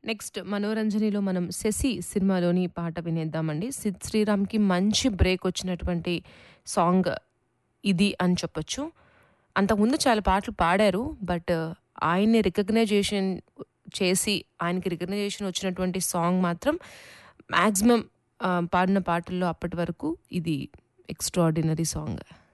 Next 'మనోరంజని'లో మనం 'శశి' సినిమాలోని పాట వినేద్దామండి. సిద్ శ్రీరామ్‌కి మంచి బ్రేక్ వచ్చినటువంటి సాంగ్ ఇది అని చెప్పొచ్చు. అంతకుముందు చాలా పాటలు పాడారు. బట్ ఆయన్ని రికగ్నైజేషన్ చేసి ఆయనకి రికగ్నైజేషన్ వచ్చినటువంటి సాంగ్ మాత్రం మాక్సిమం పాడిన పాటల్లో అప్పటి వరకు ఇది ఎక్స్ట్రాఆర్డినరీ సాంగ్.